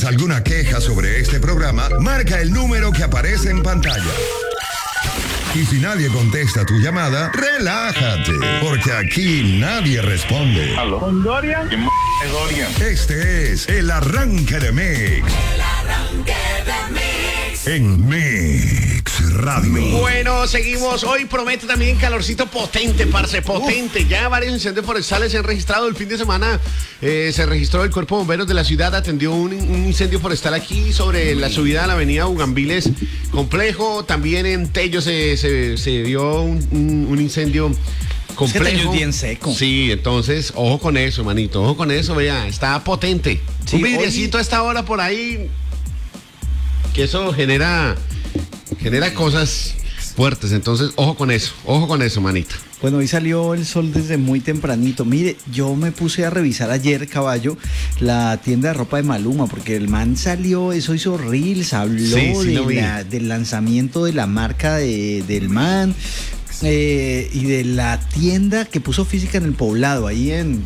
¿Tienes alguna queja sobre este programa? Marca el número que aparece en pantalla. Y si nadie contesta tu llamada, relájate, porque aquí nadie responde. ¿Aló? ¿Con Dorian? ¿Qué es Dorian? Este es el arranque de Mix. El arranque de Mix. En Mix Radio. Bueno, seguimos. Hoy promete también calorcito potente, parce, potente. Ya varios incendios forestales se han registrado. El fin de semana se registró el Cuerpo de Bomberos de la ciudad, atendió un incendio forestal aquí sobre la subida a la avenida Bugambiles Complejo. También en Tello se dio un incendio complejo. Es que Tello es bien seco. Sí, entonces, ojo con eso, manito, ojo con eso, vea, está potente. Sí, un vidriecito a esta hora por ahí, que eso genera cosas fuertes, entonces ojo con eso, manita. Bueno, hoy salió el sol desde muy tempranito. Mire, yo me puse a revisar ayer, caballo, la tienda de ropa de Maluma, porque el man salió, eso hizo reels, habló del lanzamiento de la marca del man y de la tienda que puso física en el Poblado, ahí en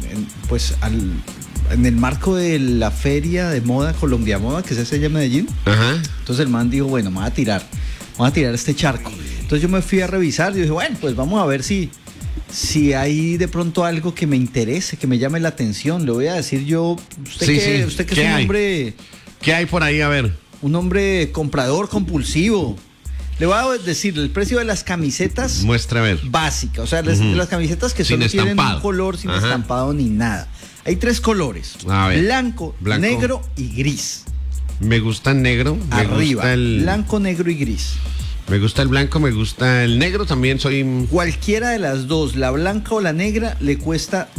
el marco de la feria de moda Colombia Moda, que se hace allá en Medellín. Ajá. Entonces el man dijo, bueno, vamos a tirar este charco. Entonces yo me fui a revisar y dije, bueno, pues vamos a ver si hay de pronto algo que me interese, que me llame la atención. Le voy a decir yo, usted que es un hombre... ¿Qué hay por ahí? A ver. Un hombre comprador compulsivo. Le voy a decir el precio de las camisetas. Muestra a ver. Básicas, o sea, las camisetas que solo tienen un color sin Ajá. estampado ni nada. Hay 3 colores, A ver. blanco, negro y gris. Me gusta el negro. Arriba, blanco, negro y gris. Me gusta el blanco, me gusta el negro, también soy... Cualquiera de las dos, la blanca o la negra, le cuesta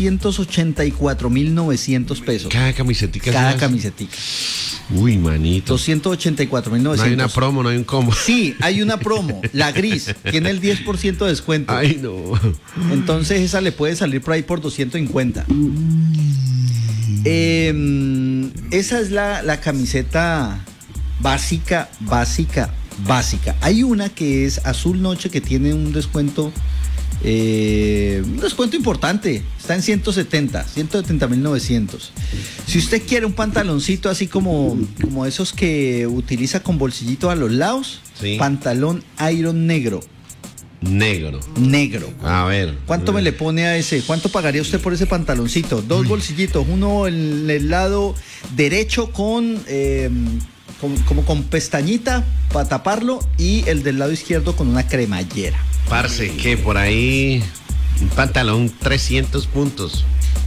284.900 pesos. Cada camisetica. Cada camisetica. Uy, manito. 284.900. No hay una promo, no hay un combo. Sí, hay una promo, la gris, tiene el 10% de descuento. Ay, no. Entonces esa le puede salir por ahí por 250. Esa es la camiseta básica. Hay una que es azul noche que tiene un descuento importante. Está en 170.900. Si usted quiere un pantaloncito así como esos que utiliza con bolsillito a los lados, sí. Pantalón iron negro. Negro. A ver. ¿Cuánto me le pone a ese? ¿Cuánto pagaría usted por ese pantaloncito? 2 bolsillitos, uno en el lado derecho como con pestañita para taparlo y el del lado izquierdo con una cremallera. Parce, que por ahí un pantalón 300 puntos.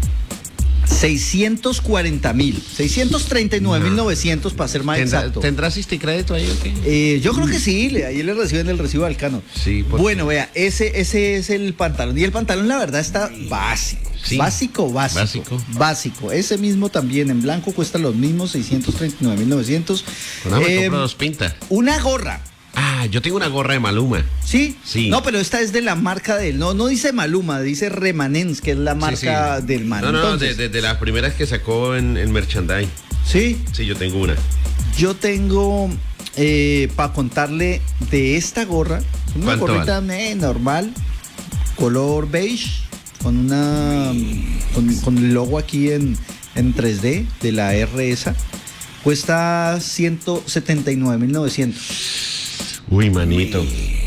639.900 para ser más exacto. ¿Tendrás crédito ahí o qué? Yo creo que sí, ahí le reciben el recibo al Cano. Sí, bueno, vea, ese es el pantalón. Y el pantalón, la verdad, está básico. Sí. Básico. Ese mismo también en blanco cuesta los mismos 639.900. Con me compro 2 pintas. Una gorra. Ah, yo tengo una gorra de Maluma. ¿Sí? Sí. No, pero esta es de la marca de él. No dice Maluma, dice Remanence, que es la marca del man. No, de las primeras que sacó en el merchandise. ¿Sí? Sí, yo tengo una. Yo tengo, para contarle de esta gorra, una gorrita normal, color beige, con el logo aquí en 3D de la R esa. Cuesta 179.900. Uy, manito.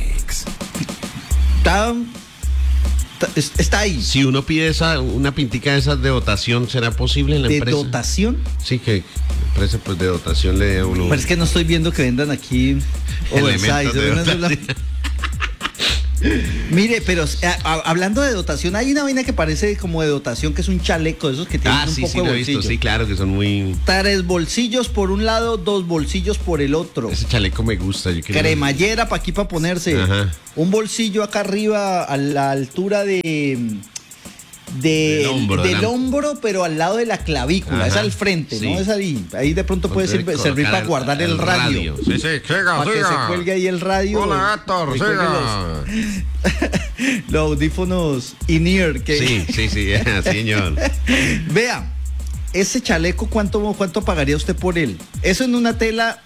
Está ahí. Si uno pide una pintica de esas de dotación, ¿será posible en la empresa? ¿De dotación? Sí, que empresa pues de dotación le dé uno. Pero es que no estoy viendo que vendan aquí oversize. Mire, pero hablando de dotación, hay una vaina que parece como de dotación, que es un chaleco de esos que tienen un poco de bolsillo. Sí, claro, que son muy... 3 bolsillos por un lado, 2 bolsillos por el otro. Ese chaleco me gusta. Cremallera para aquí para ponerse. Ajá. Un bolsillo acá arriba a la altura del hombro, pero al lado de la clavícula. Ajá, es al frente, sí. ¿No? Es ahí. Ahí de pronto puede servir para guardar el radio. Sí, siga. Que se cuelgue ahí el radio. Hola, Héctor, siga. Los audífonos in-ear. Sí, señor. Vea, ese chaleco, ¿cuánto pagaría usted por él? Eso en una tela...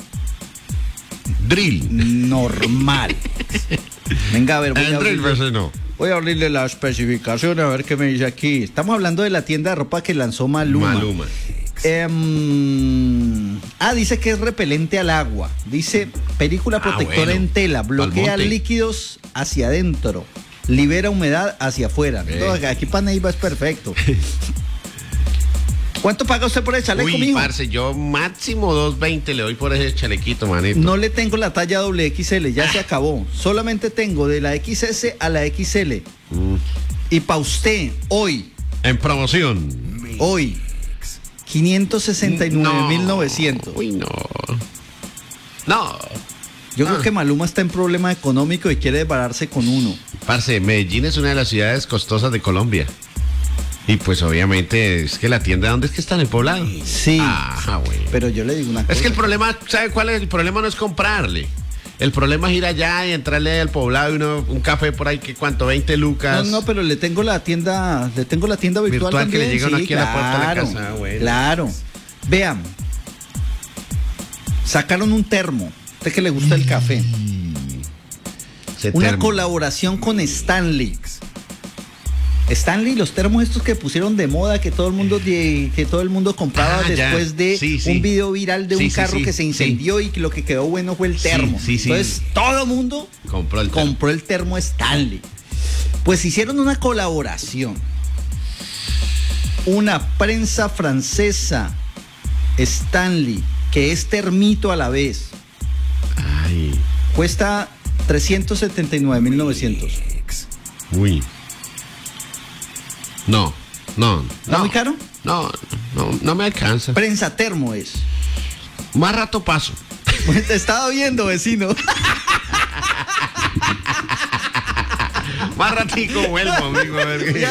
Drill. Normal. Venga, a ver. Voy a abrirle la especificación a ver qué me dice aquí. Estamos hablando de la tienda de ropa que lanzó Maluma. Dice que es repelente al agua. Dice, película protectora en tela, bloquea líquidos hacia adentro, libera humedad hacia afuera. No, aquí para Neiva es perfecto. ¿Cuánto paga usted por el chaleco, mijo? Parce, yo máximo 2.20 le doy por ese chalequito, manito. No le tengo la talla XXL, ya se acabó. Solamente tengo de la XS a la XL. Y para usted, hoy. En promoción. Hoy. 569.900. Uy, no. No. Yo creo que Maluma está en problema económico y quiere desbararse con uno. Parce, Medellín es una de las ciudades costosas de Colombia. Y pues obviamente es que la tienda, ¿dónde es que está? ¿En el poblado? Sí. Güey. Pero yo le digo una cosa. Es que el problema, ¿sabe cuál es? El problema no es comprarle. El problema es ir allá y entrarle al poblado y un café por ahí que cuánto, 20 lucas. No, pero le tengo la tienda virtual también. Que le llega uno aquí a la puerta de la casa. Bueno. Claro. Vean. Sacaron un termo. ¿A usted que le gusta el café? Una colaboración con Stanley. Stanley, los termos estos que pusieron de moda, que todo el mundo compraba después de un video viral de un carro que se incendió y que lo que quedó bueno fue el termo. Entonces todo el mundo compró el termo Stanley. Pues hicieron una colaboración. Una prensa francesa Stanley, que es termito a la vez. Cuesta 379.900. Uy. No. ¿Está muy caro? No me alcanza. Prensa termo es. Más rato paso. Pues te estaba viendo, vecino. Más ratico vuelvo, amigo. Ya